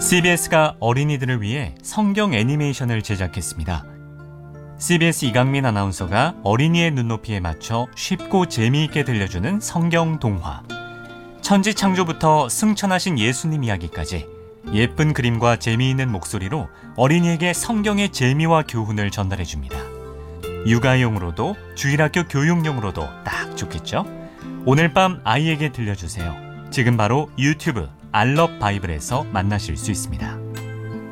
CBS가 어린이들을 위해 성경 애니메이션을 제작했습니다. CBS 이강민 아나운서가 어린이의 눈높이에 맞춰 쉽고 재미있게 들려주는 성경 동화. 천지 창조부터 승천하신 예수님 이야기까지 예쁜 그림과 재미있는 목소리로 어린이에게 성경의 재미와 교훈을 전달해줍니다. 육아용으로도 주일학교 교육용으로도 딱 좋겠죠? 오늘 밤 아이에게 들려주세요. 지금 바로 유튜브 알럽 바이블에서 만나실 수 있습니다.